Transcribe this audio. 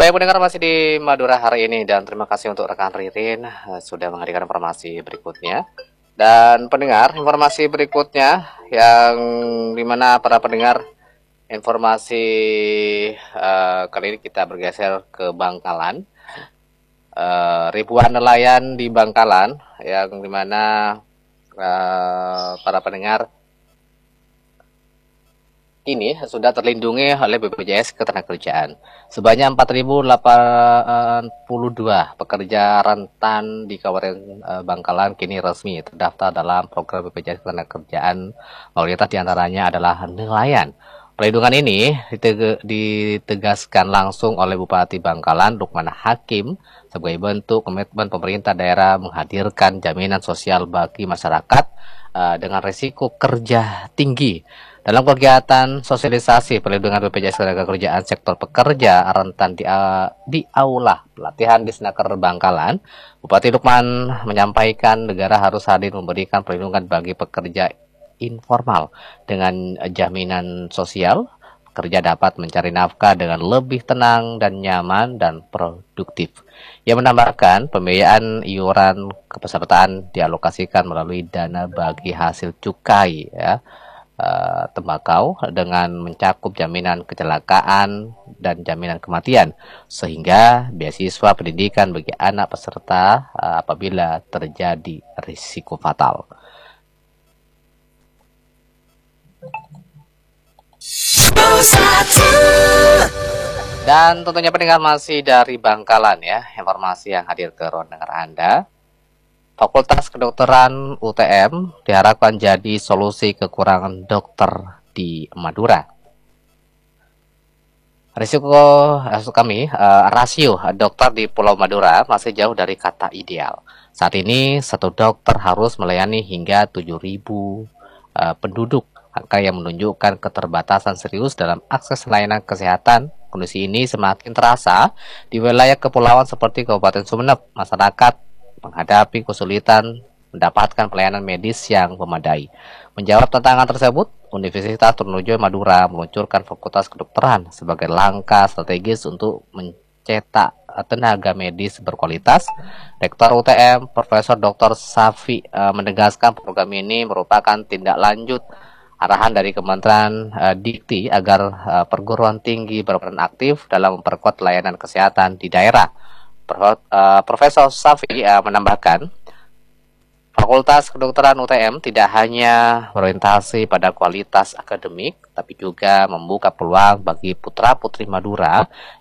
Baik pendengar, masih di Madura hari ini, dan terima kasih untuk rekan Ririn sudah menghadirkan informasi berikutnya. Dan pendengar, informasi berikutnya yang dimana para pendengar, informasi kali ini kita bergeser ke Bangkalan. Ribuan nelayan di Bangkalan yang dimana para pendengar ini sudah terlindungi oleh BPJS Ketenagakerjaan. Sebanyak 4.082 pekerja rentan di Kabupaten Bangkalan kini resmi terdaftar dalam program BPJS Ketenagakerjaan. Mayoritas diantaranya adalah nelayan. Perlindungan ini ditegaskan langsung oleh Bupati Bangkalan, Lukman Hakim, sebagai bentuk komitmen pemerintah daerah menghadirkan jaminan sosial bagi masyarakat dengan risiko kerja tinggi. Dalam kegiatan sosialisasi perlindungan BPJS Ketenagakerjaan sektor pekerja rentan di Aula Pelatihan Disnaker Bangkalan, Bupati Lukman menyampaikan negara harus hadir memberikan perlindungan bagi pekerja informal dengan jaminan sosial. Pekerja dapat mencari nafkah dengan lebih tenang dan nyaman dan produktif. Ia menambahkan pembiayaan iuran kepesertaan dialokasikan melalui dana bagi hasil cukai tembakau dengan mencakup jaminan kecelakaan dan jaminan kematian, sehingga beasiswa pendidikan bagi anak peserta apabila terjadi risiko fatal. Dan tentunya pendengar, masih dari Bangkalan ya, informasi yang hadir ke ruang dengar Anda. Fakultas Kedokteran UTM diharapkan jadi solusi kekurangan dokter di Madura. Rasio dokter di Pulau Madura masih jauh dari kata ideal. Saat ini satu dokter harus melayani hingga 7.000 penduduk, angka yang menunjukkan keterbatasan serius dalam akses layanan kesehatan. Kondisi ini semakin terasa di wilayah kepulauan seperti Kabupaten Sumeneb. Masyarakat menghadapi kesulitan mendapatkan pelayanan medis yang memadai. Menjawab tantangan tersebut, Universitas Trunojoyo Madura meluncurkan Fakultas Kedokteran sebagai langkah strategis untuk mencetak tenaga medis berkualitas. Rektor UTM, Profesor Dr. Safi menegaskan program ini merupakan tindak lanjut arahan dari Kementerian Dikti agar perguruan tinggi berperan aktif dalam memperkuat layanan kesehatan di daerah. Profesor Safi menambahkan, Fakultas Kedokteran UTM tidak hanya berorientasi pada kualitas akademik, tapi juga membuka peluang bagi putra-putri Madura